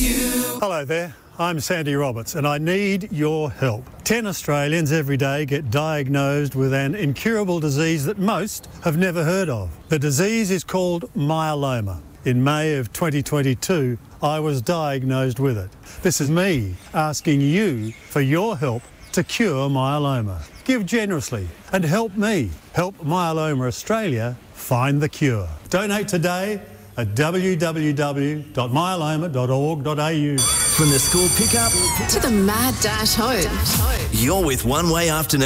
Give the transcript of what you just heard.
Hello there, I'm Sandy Roberts and I need your help. 10 Australians every day get diagnosed with an incurable disease that most have never heard of. The disease is called myeloma. In May of 2022, I was diagnosed with it. This is me asking you for your help to cure myeloma. Give generously and help me help Myeloma Australia find the cure. Donate today at www.myeloma.org.au. From the school pickup to the mad dash home. You're with One Way Afternoon.